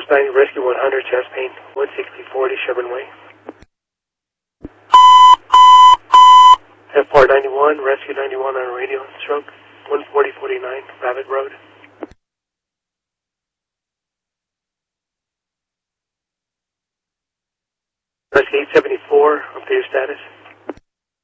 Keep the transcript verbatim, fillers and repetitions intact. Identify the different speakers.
Speaker 1: Post nine, Rescue one hundred, chest pain, one sixty forty, Sherburne Way. F R ninety-one, Rescue ninety-one on radio, stroke, one forty forty-nine, Rabbit Road. Rescue eight seventy-four, update your status.